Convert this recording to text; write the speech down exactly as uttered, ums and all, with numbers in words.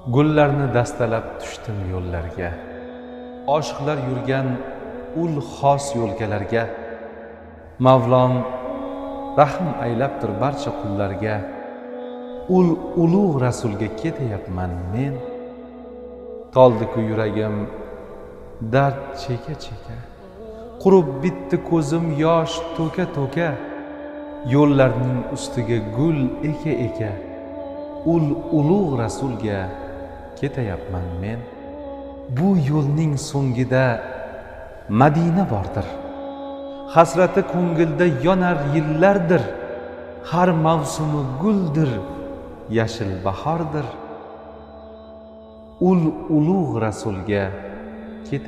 Gullarni dastalab tushdim yo'llarga, oshiqlar yurgan ul xos yo'lkalarga. Mavlom rahm aylabdir barcha qullarga, ul ulug' rasulga ketayapman men. Qoldi-ku yuragim dard cheka cheka, qurib bitdi ko'zim yosh to'ka to'ka. Yo'llarning ustiga gul eka eka, ul ulug' rasulga ketayapman men. Bu yo'lning so'ngida Madina bordir, hasrati ko'ngilda yonar yillardir. Har mavsumi guldir, yashil bahordir. Ul ulug' rasulga